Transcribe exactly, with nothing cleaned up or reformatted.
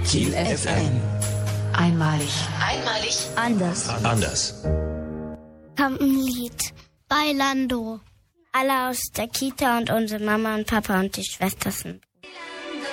Kiel F M. Einmalig. Einmalig. Anders. Anders. Kommt ein Lied. Bei Lando. Alle aus der Kita und unsere Mama und Papa und die Schwester sind.